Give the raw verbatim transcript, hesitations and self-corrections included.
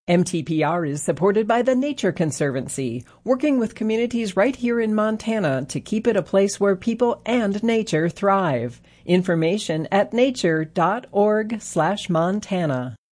M T P R is supported by the Nature Conservancy, working with communities right here in Montana to keep it a place where people and nature thrive. Information at nature dot org slash Montana.